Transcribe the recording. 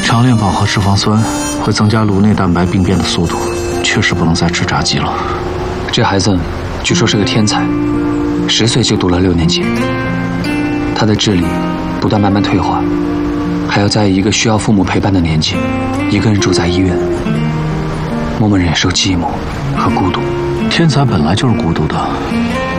长链饱和脂肪酸会增加颅内蛋白病变的速度，确实不能再吃炸鸡了。 这孩子据说是个天才，10岁就读了6年级，他的智力不但慢慢退化，还要在一个需要父母陪伴的年纪，一个人住在医院，默默忍受寂寞和孤独。 天才本来就是孤独的。